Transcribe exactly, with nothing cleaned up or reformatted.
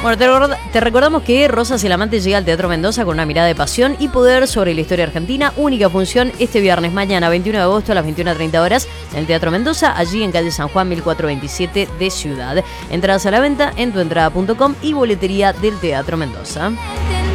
Bueno, te, recorda- te recordamos que Rosas y el Amante llega al Teatro Mendoza con una mirada de pasión y poder sobre la historia argentina. Única función este viernes, mañana, veintiuno de agosto a las veintiuna treinta horas en el Teatro Mendoza, allí en calle San Juan mil cuatrocientos veintisiete de Ciudad. Entradas a la venta en tuentrada punto com y boletería del Teatro Mendoza.